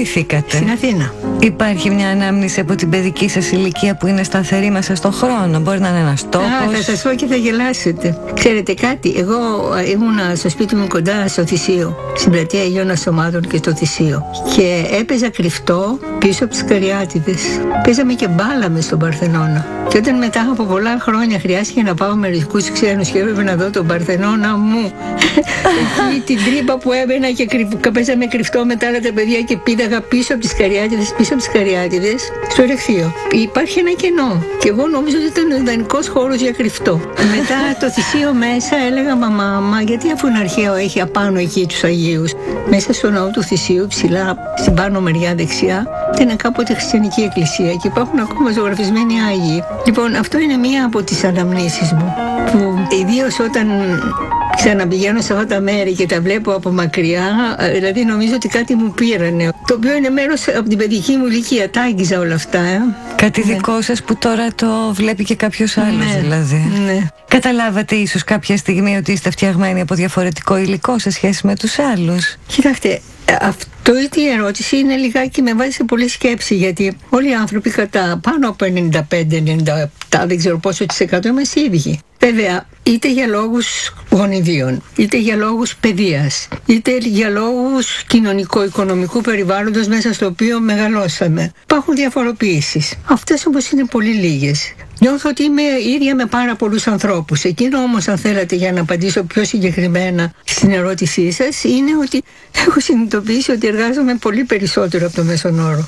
γεννηθήκατε? Στην Αθήνα. Υπάρχει μια ανάμνηση από την παιδική σας ηλικία που είναι σταθερή μέσα στον χρόνο? Μπορεί να είναι ένας τόπος? Θα σας πω και θα γελάσετε. Ξέρετε κάτι, εγώ ήμουνα στο σπίτι μου κοντά στο Θησίο, στην πλατεία Αγίων Αστομάτων και στο Θησίο, και έπαιζα κρυφτό πίσω από τις Καριάτιδες. Παίζαμε και μπάλα μες στον Παρθενώνα. Και όταν μετά από πολλά χρόνια χρειάστηκε να πάω μερικούς ξένους και έπρεπε να δω τον Παρθενώνα μου, εκεί την τρύπα που έμπαινα και παίζαμε κρυφτό με τα άλλα τα παιδιά και πήδαγα πίσω από τις Καριάτιδες, στο Ερεχθείο. Υπάρχει ένα κενό και εγώ νόμιζα ότι ήταν ιδανικός χώρος για κρυφτό. Μετά το Θησίο μέσα έλεγα μαμά, γιατί αφού είναι αρχαίο έχει απάνω εκεί τους Αγίους? Μέσα στο ναό του Θησίου, ψηλά στην πάνω μεριά δεξιά, ήταν κάποτε χριστιανική εκκλησία και υπάρχουν ακόμα ζωγραφισμένοι Άγιοι. Λοιπόν, αυτό είναι μία από τις αναμνήσεις μου, που ιδίως όταν ξαναπηγαίνω σε αυτά τα μέρη και τα βλέπω από μακριά, δηλαδή νομίζω ότι κάτι μου πήρανε, το οποίο είναι μέρος από την παιδική μου ηλικία. Τα άγγιζα όλα αυτά. Κάτι δικό σας που τώρα το βλέπει και κάποιος άλλος, δηλαδή. Ναι. Καταλάβατε ίσως κάποια στιγμή ότι είστε φτιαγμένοι από διαφορετικό υλικό σε σχέση με τους άλλους? Κοιτάξτε, αυτή η ερώτηση είναι λιγάκι, με βάζει σε πολλή σκέψη, γιατί όλοι οι άνθρωποι κατά πάνω από 95-97, δεν ξέρω πόσο της εκατό, είμαστε ίδιοι. Βέβαια, είτε για λόγους γονιδίων, είτε για λόγους παιδείας, είτε για λόγους κοινωνικο-οικονομικού περιβάλλοντος μέσα στο οποίο μεγαλώσαμε. Υπάρχουν διαφοροποιήσεις. Αυτές όμως είναι πολύ λίγες. Νιώθω ότι είμαι ίδια με πάρα πολλούς ανθρώπους. Εκείνο όμως, αν θέλετε, για να απαντήσω πιο συγκεκριμένα στην ερώτησή σας, είναι ότι έχω συνειδητοποιήσει ότι εργάζομαι πολύ περισσότερο από το μέσον όρο.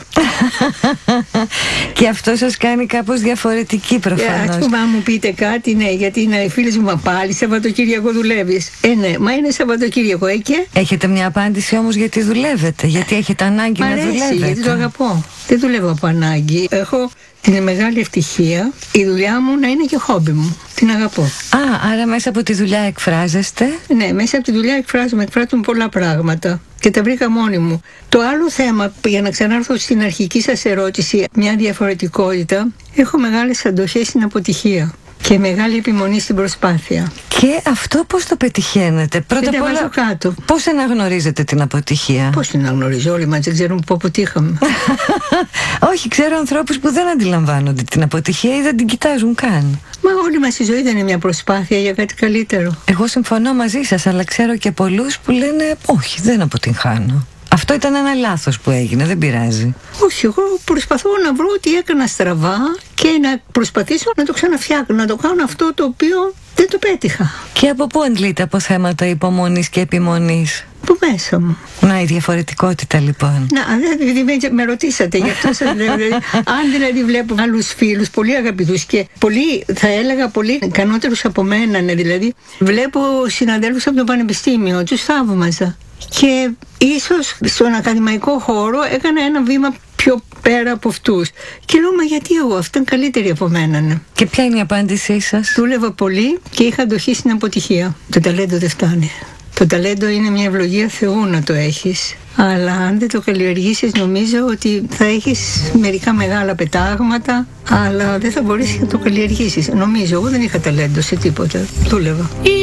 Και αυτό σας κάνει κάπως διαφορετική προφανώς. Ας πούμε, αν μου πείτε κάτι, ναι, γιατί οι φίλες μου, πάλι Σαββατοκύριακο δουλεύεις? Ναι, μα είναι Σαββατοκύριακο, και? Έχετε μια απάντηση όμως γιατί δουλεύετε? Γιατί έχετε ανάγκη να δουλεύετε? Γιατί το αγαπώ. Δεν δουλεύω από ανάγκη. Έχω την μεγάλη ευτυχία η δουλειά μου να είναι και χόμπι μου. Την αγαπώ. Άρα μέσα από τη δουλειά εκφράζεστε? Ναι, μέσα από τη δουλειά εκφράζομαι πολλά πράγματα και τα βρήκα μόνη μου. Το άλλο θέμα, για να ξανάρθω στην αρχική σας ερώτηση, μια διαφορετικότητα, έχω μεγάλες αντοχές στην αποτυχία και μεγάλη επιμονή στην προσπάθεια. Και αυτό πώς το πετυχαίνετε? Πρώτα απ' όλα, κάτω. πώς αναγνωρίζετε την αποτυχία? Πώς την αναγνωρίζω? Όλοι μας δεν ξέρουν που αποτύχαμε. Όχι, ξέρω ανθρώπους που δεν αντιλαμβάνονται την αποτυχία ή δεν την κοιτάζουν καν. Μα όλη μας η ζωή δεν είναι μια προσπάθεια για κάτι καλύτερο? Εγώ συμφωνώ μαζί σας, αλλά ξέρω και πολλούς που λένε όχι, δεν αποτυγχάνω. Αυτό ήταν ένα λάθος που έγινε, δεν πειράζει. Όχι, εγώ προσπαθώ να βρω τι έκανα στραβά και να προσπαθήσω να το ξαναφτιάξω, να το κάνω αυτό το οποίο δεν το πέτυχα. Και από πού αντλείτε από θέματα υπομονής και επιμονής? Από μέσα μου. Να, η διαφορετικότητα λοιπόν. Να, δηλαδή με ρωτήσατε, γι' αυτό σας λέω. Αν δηλαδή βλέπω άλλους φίλους, πολύ αγαπητούς και πολύ, θα έλεγα, πολύ ικανότερους από μένα, δηλαδή βλέπω συναδέλφους από το πανεπιστήμιο, τους θαύμαζα. Και ίσως στον ακαδημαϊκό χώρο έκανα ένα βήμα πιο πέρα από αυτούς. Και λέω, μα γιατί εγώ, αυτοί ήταν καλύτεροι από μένα. Ναι. Και ποια είναι η απάντησή σας? Δούλευα πολύ και είχα αντοχή στην αποτυχία. Το ταλέντο δεν φτάνει. Το ταλέντο είναι μια ευλογία Θεού να το έχεις. Αλλά αν δεν το καλλιεργήσεις, νομίζω ότι θα έχεις μερικά μεγάλα πετάγματα, αλλά δεν θα μπορείς να το καλλιεργήσεις. Νομίζω, εγώ δεν είχα ταλέντο σε τίποτα. Δούλευα.